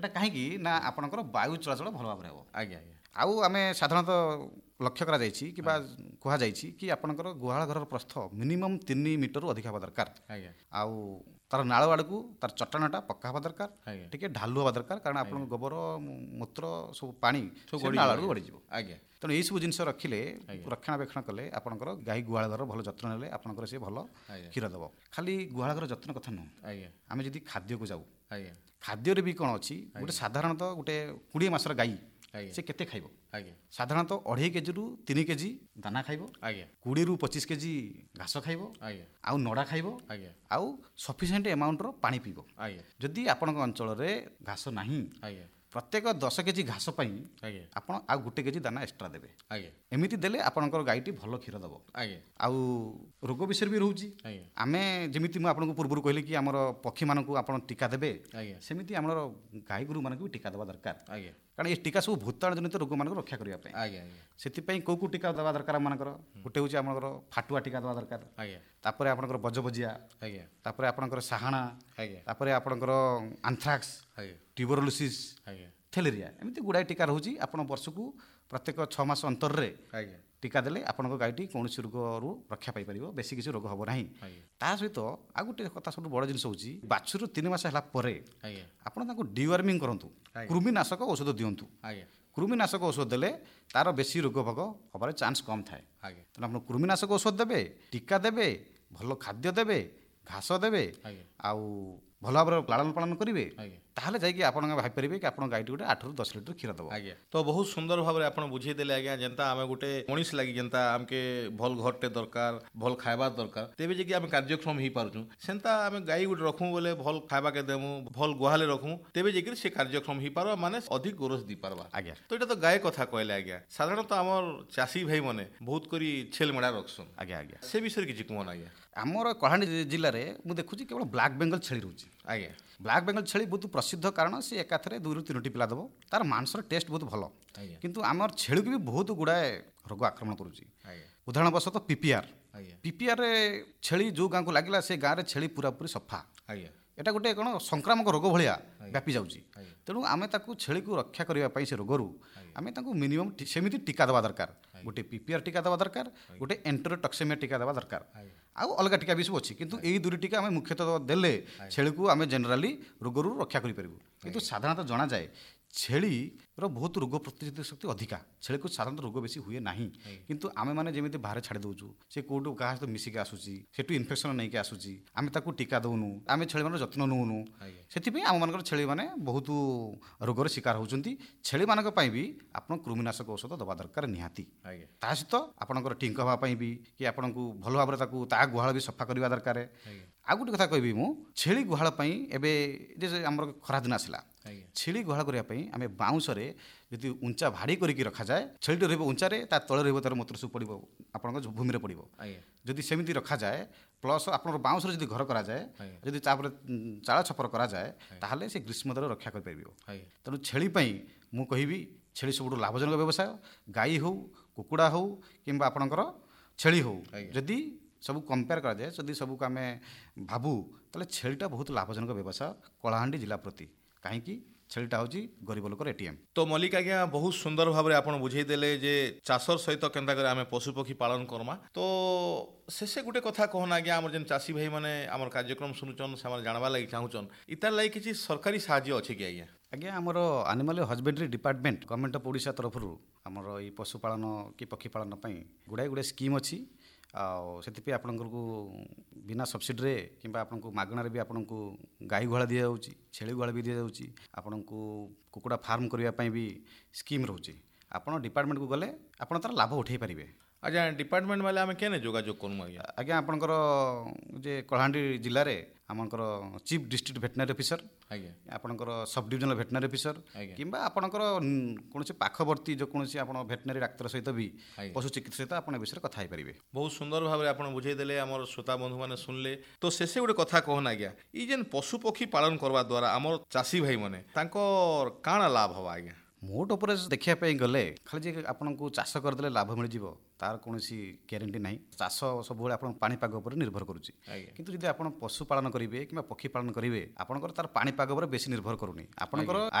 এটা କାହିଁକି ନା ଆପଣଙ୍କର ବାୟୁ ଚଳାଚଳ ଭଲ ଭାବରେ ହେବ। ଆଜ୍ଞା ଆଜ୍ଞା। ଆଉ ଆମେ ସାଧାରଣତଃ ଲକ୍ଷ୍ୟ କରାଯାଇଛି କିମ୍ବା କୁହାଯାଇଛି କି ଆପଣଙ୍କର ଗୁହାଳ ଘରର ପ୍ରସ୍ଥ ମିନିମମ୍ 3 ମିଟରରୁ ଅଧିକ ହେବା ଦରକାର। ଆଜ୍ଞା ଆଉ ତାର ନାଳ ଆଡ଼କୁ ତାର ଚଟାଣଟା ପକ୍କା ହେବା ଦରକାର, ଆଜ୍ଞା ଟିକେ ଢାଲୁ ହେବା ଦରକାର, କାରଣ ଆପଣଙ୍କ ଗୋବର ମୂତ୍ର ସବୁ ପାଣି ସବୁ ସେ ଗଡ଼ିଯିବ, ନାଳ ଆଡ଼କୁ ଆଜ୍ଞା। ଗଡ଼ିଯିବ। ଆଜ୍ଞା ତେଣୁ ଏଇସବୁ ଜିନିଷ ରଖିଲେ ଆଜ୍ଞା। ରକ୍ଷଣାବେକ୍ଷଣ କଲେ ଆପଣଙ୍କର ଗାଈ ଗୁହାଳ ଘର ଭଲ ଯତ୍ନ ନେଲେ ଆପଣଙ୍କର ସେ ଭଲ ଆଜ୍ଞା କ୍ଷୀର ଦେବ। ଖାଲି ଗୁହାଳ ଘର ଯତ୍ନ କଥା ନୁହଁ, ଆଜ୍ଞା ଆମେ ଯଦି ଖାଦ୍ୟକୁ ଯାଉ, ଆଜ୍ଞା ଖାଦ୍ୟରେ ବି କ'ଣ ଅଛି, ଗୋଟେ ସାଧାରଣତଃ ଗୋଟେ 20 ମାସର ଗାଈ ଆଜ୍ଞା ସେ କେତେ ଖାଇବ? ଆଜ୍ଞା ସାଧାରଣତଃ 2.5 କେଜିରୁ 3 କେଜି ଦାନା ଖାଇବ, ଆଜ୍ଞା 20ରୁ 25 କେଜି ଘାସ ଖାଇବ, ଆଜ୍ଞା ଆଉ ନଡ଼ା ଖାଇବ, ଆଜ୍ଞା ଆଉ ସଫିସିଏଣ୍ଟ ଏମାଉଣ୍ଟର ପାଣି ପିଇବ। ଆଜ୍ଞା ଯଦି ଆପଣଙ୍କ ଅଞ୍ଚଳରେ ଘାସ ନାହିଁ, ଆଜ୍ଞା ପ୍ରତ୍ୟେକ 10 କେଜି ଘାସ ପାଇଁ ଆଜ୍ଞା ଆପଣ ଆଉ 1 କେଜି ଦାନା ଏକ୍ସଟ୍ରା ଦେବେ। ଆଜ୍ଞା ଏମିତି ଦେଲେ ଆପଣଙ୍କର ଗାଈଟି ଭଲ କ୍ଷୀର ଦେବ। ଆଜ୍ଞା ଆଉ ରୋଗ ବିଷୟରେ ବି ରହୁଛି। ଆଜ୍ଞା ଆମେ ଯେମିତି ମୁଁ ଆପଣଙ୍କୁ ପୂର୍ବରୁ କହିଲି କି ଆମର ପକ୍ଷୀମାନଙ୍କୁ ଆପଣ ଟୀକା ଦେବେ, ଆଜ୍ଞା ସେମିତି ଆମର ଗାଈ ଗୋରୁମାନଙ୍କୁ ବି ଟୀକା ଦେବା ଦରକାର। ଆଜ୍ଞା କାରଣ ଏ ଟୀକା ସବୁ ଭୂତାଣୁ ଜନିତ ରୋଗମାନଙ୍କୁ ରକ୍ଷା କରିବା ପାଇଁ। ଆଜ୍ଞା ଆଜ୍ଞା ସେଥିପାଇଁ କେଉଁ ଟୀକା ଦେବା ଦରକାର ଆମମାନଙ୍କର? ଗୋଟେ ହେଉଛି ଆପଣଙ୍କର ଫାଟୁଆ ଟୀକା ଦେବା ଦରକାର, ଆଜ୍ଞା ତାପରେ ଆପଣଙ୍କର ବଜବଜିଆ, ଆଜ୍ଞା ତାପରେ ଆପଣଙ୍କର ସାହାଣା, ଆଜ୍ଞା ତାପରେ ଆପଣଙ୍କର ଆନ୍ଥ୍ରାକ୍ସ, ଆଜ୍ଞା ଟ୍ୟୁବରଲୋସିସ୍, ଆଜ୍ଞା ଥେଲେରିଆ, ଏମିତି ଗୁଡ଼ାଏ ଟୀକା ରହୁଛି। ଆପଣ ବର୍ଷକୁ ପ୍ରତ୍ୟେକ 6 ମାସ ଅନ୍ତରରେ ଆଜ୍ଞା ଟୀକା ଦେଲେ ଆପଣଙ୍କ ଗାଈଟି କୌଣସି ରୋଗରୁ ରକ୍ଷା ପାଇପାରିବ, ବେଶୀ କିଛି ରୋଗ ହେବ ନାହିଁ। ଆଜ୍ଞା ତା ସହିତ ଆଉ ଗୋଟେ କଥା, ସବୁଠୁ ବଡ଼ ଜିନିଷ ହେଉଛି ବାଛୁରୀରୁ 3 ମାସ ହେଲା ପରେ ଆଜ୍ଞା ଆପଣ ତାଙ୍କୁ ଡିୱାର୍ମିଂ କରନ୍ତୁ, ଆଜ୍ଞା। କୃମିନାଶକ ଔଷଧ ଦିଅନ୍ତୁ। ଆଜ୍ଞା କୃମିନାଶକ ଔଷଧ ଦେଲେ ତାର ବେଶୀ ରୋଗ ଭୋଗ ହେବାର ଚାନ୍ସ କମ୍ ଥାଏ। ଆଜ୍ଞା ତେଣୁ ଆପଣ କୃମିନାଶକ ଔଷଧ ଦେବେ, ଟୀକା ଦେବେ, ଭଲ ଖାଦ୍ୟ ଦେବେ, ଘାସ ଦେବେ, ଆଜ୍ଞା ଆଉ ଭଲ ଭାବରେ ଲାଳନ ପାଳନ କରିବେ, ଆଜ୍ଞା ତାହେଲେ ଯାଇକି ଆପଣ ଭାବିପାରିବେ କି ଆପଣଙ୍କ ଗାଈଟି ଗୋଟେ 8ରୁ 10 ଲିଟର କ୍ଷୀର ଦେବ। ଆଜ୍ଞା ତ ବହୁତ ସୁନ୍ଦର ଭାବରେ ଆପଣ ବୁଝେଇଦେଲେ ଆଜ୍ଞା, ଯେନ୍ତା ଆମେ ଗୋଟେ ମଣିଷ ଲାଗି ଯେନ୍ତା ଆମକେ ଭଲ ଘରଟେ ଦରକାର, ଭଲ ଖାଇବା ଦରକାର, ତେବେ ଯାଇକି ଆମେ କାର୍ଯ୍ୟକ୍ଷମ ହେଇପାରୁଛୁ, ସେନ୍ତା ଆମେ ଗାଈ ଗୋଟେ ରଖୁ ବୋଲେ ଭଲ ଖାଇବାକେ ଦେମୁ, ଭଲ ଗୁହାଲେ ରଖୁ, ତେବେ ଯାଇକି ସେ କାର୍ଯ୍ୟକ୍ଷମ ହେଇପାରବା, ମାନେ ଅଧିକ ଗୋରସ ଦେଇପାରବା। ଆଜ୍ଞା ତ ଏଇଟା ତ ଗାଈ କଥା କହିଲେ ଆଜ୍ଞା। ସାଧାରଣତଃ ଆମର ଚାଷୀ ଭାଇ ମାନେ ବହୁତ କରି ଛେଲ ମେଢା ରଖସନ୍, ଆଜ୍ଞା ଆଜ୍ଞା ସେ ବିଷୟରେ କିଛି କୁହନ ଆଜ୍ଞା। ଆମର କଳାହାଣ୍ଡି ଜିଲ୍ଲାରେ ମୁଁ ଦେଖୁଛି କେବଳ ବ୍ଲାକ୍ ବେଙ୍ଗଲ ଛେଳି ରହୁଛି। ଆଜ୍ଞା ବ୍ଲାକ୍ ବେଙ୍ଗଲ ଛେଳି ବହୁତ ପ୍ରସିଦ୍ଧ, କାରଣ ସେ ଏକାଥରେ 2ରୁ 3ଟି ପିଲା ଦେବ, ତାର ମାଂସର ଟେଷ୍ଟ ବହୁତ ଭଲ। ଆଜ୍ଞା କିନ୍ତୁ ଆମର ଛେଳିକୁ ବି ବହୁତ ଗୁଡ଼ାଏ ରୋଗ ଆକ୍ରମଣ କରୁଛି। ଆଜ୍ଞା ଉଦାହରଣ ବଶତଃ ପିପିଆର୍। ଆଜ୍ଞା ପିପିଆର୍ରେ ଛେଳି ଯେଉଁ ଗାଁକୁ ଲାଗିଲା, ସେ ଗାଁରେ ଛେଳି ପୁରାପୁରି ସଫା। ଆଜ୍ଞା ଏଇଟା ଗୋଟେ କ'ଣ ସଂକ୍ରାମକ ରୋଗ ଭଳିଆ ଆଜ୍ଞା। ବ୍ୟାପି ଯାଉଛି। ଆଜ୍ଞା ତେଣୁ ଆମେ ତାକୁ ଛେଳିକୁ ରକ୍ଷା କରିବା ପାଇଁ ସେ ରୋଗରୁ ଆଜ୍ଞା। ଆମେ ତାଙ୍କୁ ମିନିମମ୍ ସେମିତି ଟୀକା ଦେବା ଦରକାର। ଗୋଟେ ପିପିଆର୍ ଟୀକା ଦେବା ଦରକାର, ଗୋଟେ ଏଣ୍ଟରୋଟକ୍ସିମିଆ ଟୀକା ଦେବା ଦରକାର, ଆଜ୍ଞା ଆଉ ଅଲଗା ଟୀକା ବି ସବୁ ଅଛି। କିନ୍ତୁ ଏଇ 2ଟି ଟୀକା ଆମେ ମୁଖ୍ୟତଃ ଦେଲେ ଛେଳିକୁ ଆମେ ଜେନେରାଲି ରୋଗରୁ ରକ୍ଷା କରିପାରିବୁ। କିନ୍ତୁ ସାଧାରଣତଃ ଜଣାଯାଏ ଛେଳିର ବହୁତ ରୋଗ ପ୍ରତିରୋଧକ ଶକ୍ତି ଅଧିକା, ଛେଳିକୁ ସାଧାରଣତଃ ରୋଗ ବେଶୀ ହୁଏ ନାହିଁ। କିନ୍ତୁ ଆମେମାନେ ଯେମିତି ବାହାରେ ଛାଡ଼ି ଦେଉଛୁ, ସେ କେଉଁଠୁ କାହା ସହିତ ମିଶିକି ଆସୁଛି, ସେଠୁ ଇନଫେକ୍ସନ୍ ନେଇକି ଆସୁଛି, ଆମେ ତାକୁ ଟୀକା ଦେଉନୁ, ଆମେ ଛେଳିମାନଙ୍କର ଯତ୍ନ ନେଉନୁ, ଆଜ୍ଞା ସେଥିପାଇଁ ଆମମାନଙ୍କର ଛେଳିମାନେ ବହୁତ ରୋଗର ଶିକାର ହେଉଛନ୍ତି। ଛେଳିମାନଙ୍କ ପାଇଁ ବି ଆପଣ କୃମିନାଶକ ଔଷଧ ଦେବା ଦରକାର ନିହାତି। ଆଜ୍ଞା ତା ସହିତ ଆପଣଙ୍କର ଟିଙ୍କ ହେବା ପାଇଁ ବି, କି ଆପଣଙ୍କୁ ଭଲ ଭାବରେ ତାକୁ ତା ଗୁହାଳ ବି ସଫା କରିବା ଦରକାର। ଆଜ୍ଞା ଆଉ ଗୋଟେ କଥା କହିବି ମୁଁ, ଛେଳି ଗୁହାଳ ପାଇଁ ଏବେ ଯେ ଆମର ଖରାଦିନ ଆସିଲା, ଆଜ୍ଞା ଛେଳି ଗୁହାଳ କରିବା ପାଇଁ ଆମେ ବାଉଁଶରେ ଯଦି ଉଞ୍ଚା ଭାଡ଼ି କରିକି ରଖାଯାଏ, ଛେଳିଟି ରହିବ ଉଞ୍ଚାରେ, ତା ତଳେ ରହିବ ତାର ମୂତ୍ର ସବୁ ପଡ଼ିବ, ଆପଣଙ୍କ ଭୂମିରେ ପଡ଼ିବ। ଆଜ୍ଞା ଯଦି ସେମିତି ରଖାଯାଏ, ପ୍ଲସ୍ ଆପଣଙ୍କର ବାଉଁଶରେ ଯଦି ଘର କରାଯାଏ, ଆଜ୍ଞା ଯଦି ତାପରେ ଚାଳ ଛପର କରାଯାଏ, ତାହେଲେ ସେ ଗ୍ରୀଷ୍ମରେ ରକ୍ଷା କରିପାରିବ। ଆଜ୍ଞା ତେଣୁ ଛେଳି ପାଇଁ ମୁଁ କହିବି, ଛେଳି ସବୁଠୁ ଲାଭଜନକ ବ୍ୟବସାୟ। ଗାଈ ହେଉ, କୁକୁଡ଼ା ହେଉ, କିମ୍ବା ଆପଣଙ୍କର ଛେଳି ହେଉ, ଆଜ୍ଞା। ଯଦି ସବୁ କମ୍ପେୟାର କରାଯାଏ, ଯଦି ସବୁକୁ ଆମେ ଭାବୁ, ତାହେଲେ ଛେଳିଟା ବହୁତ ଲାଭଜନକ ବ୍ୟବସାୟ କଳାହାଣ୍ଡି ଜିଲ୍ଲା ପ୍ରତି। କାହିଁକି? ଛେଳିଟା ହେଉଛି ଗରିବ ଲୋକର ଏଟିଏମ୍। ତ ମଲ୍ଲିକ ଆଜ୍ଞା ବହୁତ ସୁନ୍ଦର ଭାବରେ ଆପଣ ବୁଝେଇଦେଲେ ଯେ ଚାଷର ସହିତ କେନ୍ତା କରି ଆମେ ପଶୁପକ୍ଷୀ ପାଳନ କର୍ମା। ତ ଶେଷେ ଗୋଟେ କଥା କହନା ଆଜ୍ଞା, ଆମର ଯେନ୍ ଚାଷୀ ଭାଇ ମାନେ ଆମର କାର୍ଯ୍ୟକ୍ରମ ଶୁଣୁଛନ୍, ସେମାନେ ଜାଣବା ଲାଗି ଚାହୁଁଛନ୍, ଇତାର ଲାଗି କିଛି ସରକାରୀ ସାହାଯ୍ୟ ଅଛି କି ଆଜ୍ଞା? ଆଜ୍ଞା, ଆମର animal ହଜବେଣ୍ଡରୀ department government of Odisha ତରଫରୁ ଆମର ଏଇ ପଶୁପାଳନ କି ପକ୍ଷୀପାଳନ ପାଇଁ ଗୁଡ଼ାଏ ସ୍କିମ୍ ଅଛି। ଆଉ ସେଥିପାଇଁ ଆପଣଙ୍କୁ ବିନା ସବସିଡ଼ିରେ କିମ୍ବା ଆପଣଙ୍କୁ ମାଗଣାରେ ବି ଆପଣଙ୍କୁ ଗାଈ ଗୁହାଳ ଦିଆଯାଉଛି, ଛେଳି ଗୁହାଳ ବି ଦିଆଯାଉଛି। ଆପଣଙ୍କୁ କୁକୁଡ଼ା ଫାର୍ମ କରିବା ପାଇଁ ବି ସ୍କିମ୍ ରହୁଛି। ଆପଣ ଡିପାର୍ଟମେଣ୍ଟକୁ ଗଲେ ଆପଣ ତା'ର ଲାଭ ଉଠାଇ ପାରିବେ। ଆଜ୍ଞା ଡିପାର୍ଟମେଣ୍ଟ ବେଲେ ଆମେ କେନେ ଯୋଗାଯୋଗ କରମୁ ଆଜ୍ଞା? ଆଜ୍ଞା, ଆପଣଙ୍କର ଯେ କଳାହାଣ୍ଡି ଜିଲ୍ଲାରେ ଆମଙ୍କର ଚିଫ୍ ଡିଷ୍ଟ୍ରିକ୍ଟ ଭେଟେନାରୀ ଅଫିସର, ଆଜ୍ଞା ଆପଣଙ୍କର ସବ୍ ଡିଭିଜନାଲ ଭେଟେନାରୀ ଅଫିସର, ଆଜ୍ଞା କିମ୍ବା ଆପଣଙ୍କର କୌଣସି ପାଖବର୍ତ୍ତୀ ଯେକୌଣସି ଆପଣ ଭେଟେନାରୀ ଡାକ୍ତର ସହିତ ବି, ଆଜ୍ଞା ପଶୁ ଚିକିତ୍ସା ସହିତ ଆପଣ ଏ ବିଷୟରେ କଥା ହେଇପାରିବେ। ବହୁତ ସୁନ୍ଦର ଭାବରେ ଆପଣ ବୁଝେଇଦେଲେ, ଆମର ଶ୍ରୋତା ବନ୍ଧୁମାନେ ଶୁଣିଲେ। ତ ଶେଷେ ଗୋଟେ କଥା କହନ ଆଜ୍ଞା, ଇ ଯେନ୍ ପଶୁପକ୍ଷୀ ପାଳନ କରିବା ଦ୍ୱାରା ଆମର ଚାଷୀ ଭାଇମାନେ ତାଙ୍କର କାଣା ଲାଭ ହବା ଆଜ୍ଞା? ମୋଟ ଉପରେ ଦେଖିବା ପାଇଁ ଗଲେ, ଖାଲି ଯେ ଆପଣଙ୍କୁ ଚାଷ କରିଦେଲେ ଲାଭ ମିଳିଯିବ ତାର କୌଣସି ଗ୍ୟାରେଣ୍ଟି ନାହିଁ। ଚାଷ ସବୁବେଳେ ଆପଣ ପାଣିପାଗ ଉପରେ ନିର୍ଭର କରୁଛି। ଆଜ୍ଞା କିନ୍ତୁ ଯଦି ଆପଣ ପଶୁ ପାଳନ କରିବେ କିମ୍ବା ପକ୍ଷୀ ପାଳନ କରିବେ, ଆପଣଙ୍କର ତାର ପାଣିପାଗ ଉପରେ ବେଶୀ ନିର୍ଭର କରୁନି। ଆପଣଙ୍କର